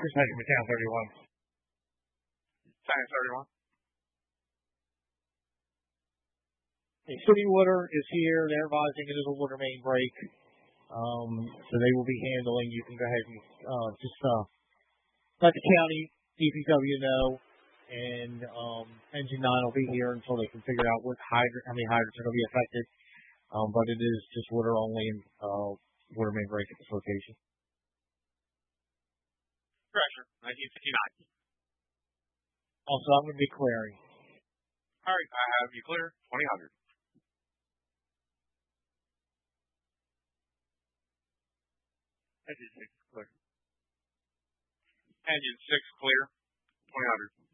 Dispatcher Town 31. Town 31. The city water is here. They're advising it is a water main break. So they will be handling. You can go ahead and just let the county DPW know, and Engine 9 will be here until they can figure out how many hydrants are going to be affected. But it is just water only and water main break at this location. Pressure, 1959. Also, I'm going to be clearing. All right, I have you clear, 2000. Engine 6 clear. Engine 6 clear, 2000.